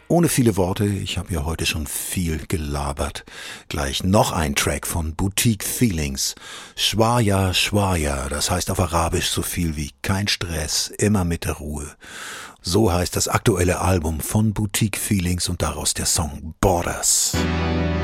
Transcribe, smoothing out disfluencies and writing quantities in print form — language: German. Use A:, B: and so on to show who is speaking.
A: Ohne viele Worte, ich habe ja heute schon viel gelabert. Gleich noch ein Track von Boutique Feelings. Schwaya, Schwaya, das heißt auf Arabisch so viel wie kein Stress, immer mit der Ruhe. So heißt das aktuelle Album von Boutique Feelings und daraus der Song Borders.